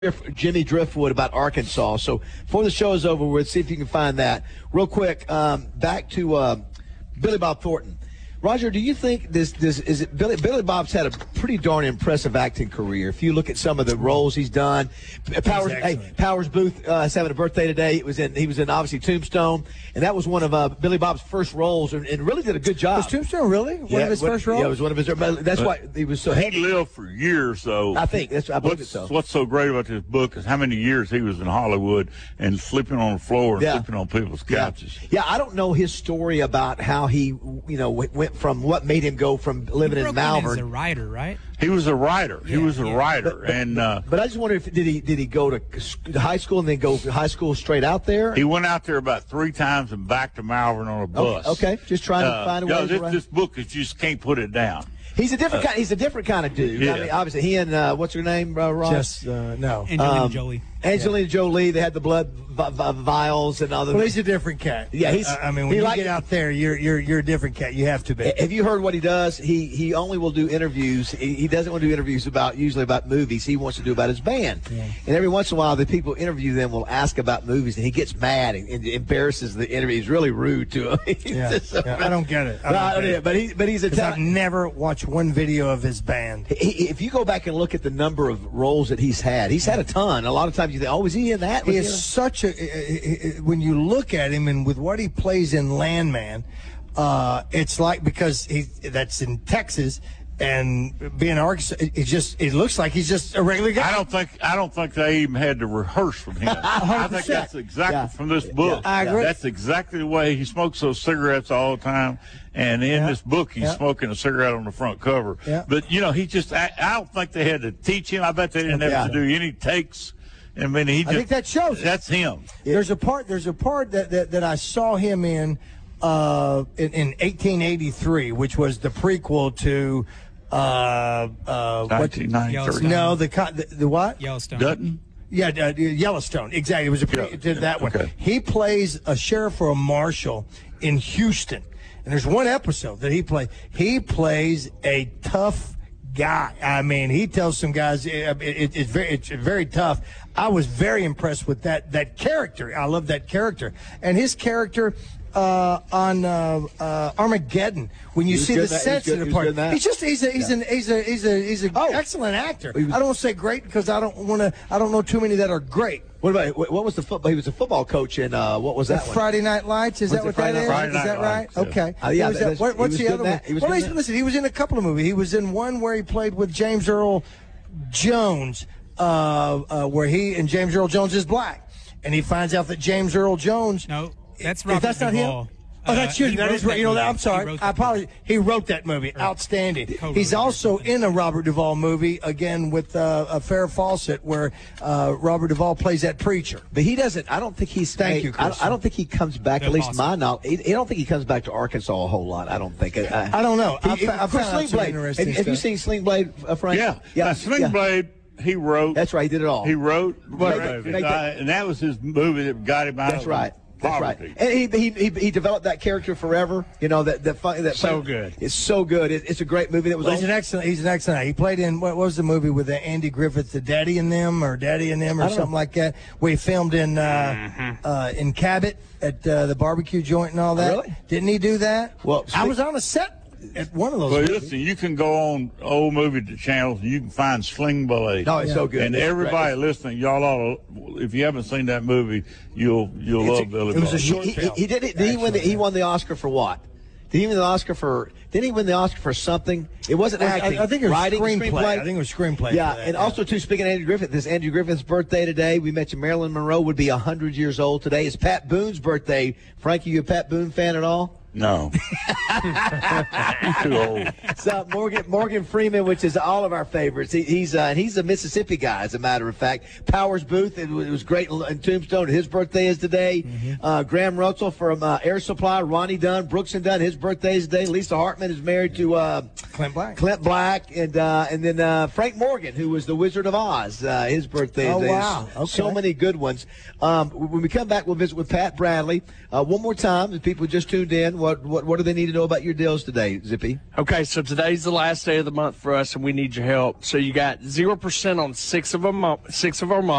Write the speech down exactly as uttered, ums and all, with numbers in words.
Jimmy Driftwood about Arkansas. So before the show is over, we'll see if you can find that. Real quick, um, back to uh, Billy Bob Thornton. Roger, do you think this this is it Billy Billy Bob's had a pretty darn impressive acting career? If you look at some of the roles he's done, Powers hey, Powers Booth uh, is having a birthday today. It was in he was in obviously Tombstone, and that was one of uh, Billy Bob's first roles, and, and really did a good job. Was Tombstone really one yeah, of his what, first roles? Yeah, it was one of his. That's why he was so. He lived for years, though. I think that's I believe what's, it so. What's so great about this book is how many years he was in Hollywood and sleeping on the floor and yeah. sleeping on people's couches. Yeah. yeah, I don't know his story about how he, you know, went from what made him go from living he in broke Malvern. In as a writer, right? He was a writer. Yeah, he was a yeah. writer, but, but, and uh, but I just wonder if did he did he go to high school and then go to high school straight out there? he went out there about three times and back to Malvern on a bus. Okay, okay. just trying to uh, find a no, way. this, around. this book is just can't put it down. He's a different uh, kind. He's a different kind of dude. Yeah. I mean, obviously, he and uh, what's her name, uh, Ron? Just uh, no. Angelina Um, Jolie. Angelina yeah. Jolie. They had the blood vi- vi- vials and other. Well, he's a different cat. Yeah, he's. Uh, I mean, when he you like, get out there, you're you're you're a different cat. You have to be. Have you heard what he does? He he only will do interviews. He, he doesn't want to do interviews about usually about movies. He wants to do about his band. Yeah. And every once in a while, the people interview them will ask about movies, and he gets mad and, and embarrasses the interview. He's really rude to him. yeah. so, yeah, I don't get it. I no, don't I don't get get it. it. But he but he's a. I've never watched one video of his band. He, if you go back and look at the number of roles that he's had, he's had a ton. A lot of times you think, oh, was he in that? Was He he is in such a. When you look at him and with what he plays in Landman, uh, it's like because he that's in Texas. And being Arkansas, it, it just it looks like he's just a regular guy. I don't think I don't think they even had to rehearse with him. I think that's exactly yeah. from this book. Yeah, I agree. That's exactly the way he smokes those cigarettes all the time. And in yeah. this book, he's yeah. smoking a cigarette on the front cover. Yeah. But you know, he just I, I don't think they had to teach him. I bet they didn't have yeah. to do any takes. I mean, he. Just, I think that shows. That's him. There's a part. There's a part that that, that I saw him in, uh, in in eighteen eighty-three, which was the prequel to. Uh, uh, nineteen ninety-three. No, the, the the what? Yellowstone. Dutton? Yeah, uh, Yellowstone. Exactly. It was a pre- Yeah. did that one. Okay. He plays a sheriff or a marshal in Houston, and there's one episode that he plays. He plays a tough guy. I mean, he tells some guys it, it, it's very it's very tough. I was very impressed with that that character. I love that character, and his character. Uh, on uh, uh, Armageddon, when you see the sets of the part, he's just he's a he's yeah. an he's a he's a he's an oh. excellent actor. Was, I don't say great because I don't want to. I don't know too many that are great. What about what was the football? He was a football coach in uh, what was that? One? Friday Night Lights. Is was that what Friday that is? Friday Is that Night right? Lights, yeah. Okay. Uh, yeah, that, what, what's the other one? He was well, listen, listen, he was in a couple of movies. He was in one where he played with James Earl Jones, uh, uh, where he and James Earl Jones is black, and he finds out that James Earl Jones. No, that's Robert that's not Duvall. him. Oh, that's uh, you. That is right. You know, that, I'm sorry. I apologize. Movie. He wrote that movie. Outstanding. Co-wrote He's it also in a Robert Duvall movie, again, with uh, a Farrah Fawcett, where uh, Robert Duvall plays that preacher. But he doesn't. I don't think he's. Thank made, you, Chris. I, I don't think he comes back. They're at least possible. my knowledge. I don't think he comes back to Arkansas a whole lot. I don't think. I, I don't know. He, I've, he, I've Chris found out Sling some Blade. interesting Have, have you stuff. seen Sling Blade, uh, Frank? Yeah. yeah. Now, Sling yeah. Blade, he wrote. That's right. He did it all. He wrote. Right, Right, make that- and that was his movie that got him out That's of right. That's poverty. right. And he, he he he developed that character forever. You know that that fun, that So fun- good. It's so good. It, it's a great movie. That was. Well, he's on- an excellent. He's an excellent. He played in what was the movie with uh, Andy Griffith, the Daddy in Them, or Daddy in Them, or something know. like that. Where he filmed in uh, Mm-hmm. uh, in Cabot at uh, the barbecue joint and all that. Really? Didn't he do that? Well, I was on a set at one of those. Well, movies. listen, you can go on old movie channels and you can find Sling Blade. No, it's so good. And It's everybody great. listening, y'all ought to, if you haven't seen that movie, you'll you'll It's love a- Billy it was Bob. a short He, he, film. he did it. Did he win the? He won the Oscar for what? Did he win the Oscar for? Didn't he win the Oscar for something? It wasn't I, acting. I think it was writing, screenplay. I think it was screenplay. Yeah, for that, and also too. Speaking of Andrew Griffith, this Andrew Griffith's birthday today. We mentioned Marilyn Monroe would be a hundred years old today. It's Pat Boone's birthday. Frankie, you a Pat Boone fan at all? No. He's too old. So Morgan Morgan Freeman, which is all of our favorites. He, he's uh, he's a Mississippi guy, as a matter of fact. Powers Booth, it was, it was great in Tombstone. His birthday is today. Mm-hmm. Uh, Graham Russell from uh, Air Supply. Ronnie Dunn, Brooks and Dunn. His birthday is today. Lisa Hartman is married to uh, Clint Black. Clint Black, and uh, and then uh, Frank Morgan, who was the Wizard of Oz. Uh, his birthday is Oh, today. wow. Okay. So many good ones. Um, when we come back, we'll visit with Pat Bradley uh, one more time. If people just tuned in. What, what what do they need to know about your deals today, Zippy? Okay, so today's the last day of the month for us, and we need your help. So you got zero percent on six of them, six of our models.